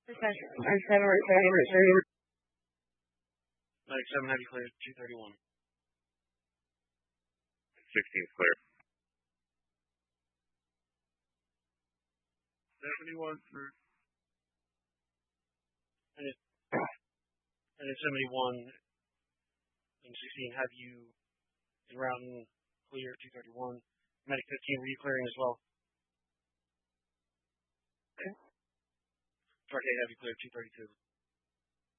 Medic 7, have you cleared 231? 16 clear. 71 for. And at 71 and 16, have you in round clear 231? Medic 15, were you clearing as well? Okay. Truck 8, have you cleared 232?